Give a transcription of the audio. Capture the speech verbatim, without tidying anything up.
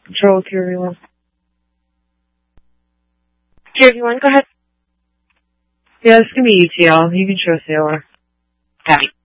Control Q V one. Q V one, go ahead. Yeah, this is going to be E T L. You can show C O R. Copy.